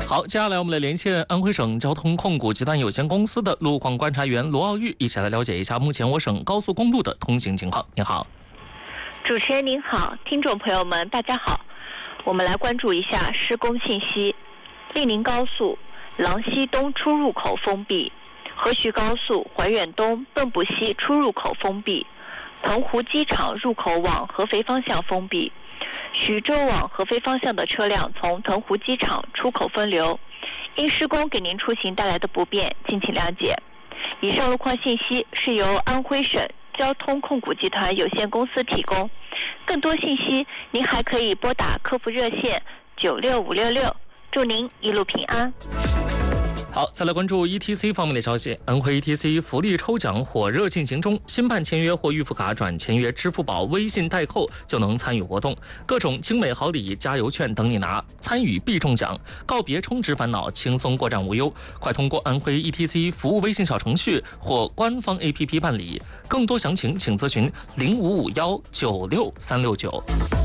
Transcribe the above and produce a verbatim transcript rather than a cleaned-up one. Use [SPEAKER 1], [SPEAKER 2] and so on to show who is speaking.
[SPEAKER 1] 好，接下来我们来连线安徽省交通控股集团有限公司的路况观察员罗奥玉，一起来了解一下目前我省高速公路的通行情况。您好。
[SPEAKER 2] 主持人您好，听众朋友们大家好，我们来关注一下施工信息。令宁高速郎西东出入口封闭，河徐高速怀远东蚌埠西出入口封闭，腾湖机场入口往合肥方向封闭，徐州往合肥方向的车辆从腾湖机场出口分流，因施工给您出行带来的不便，敬请谅解。以上路况信息是由安徽省交通控股集团有限公司提供，更多信息您还可以拨打客服热线九六五六六。祝您一路平安。
[SPEAKER 1] 好，再来关注 E T C 方面的消息。安徽 E T C 福利抽奖火热进行中，新办签约或预付卡转签约支付宝微信代扣就能参与活动，各种精美好礼、加油券等你拿，参与必中奖，告别充值烦恼，轻松过站无忧。快通过安徽 E T C 服务微信小程序或官方 A P P 办理，更多详情请咨询零五五幺九六三六九。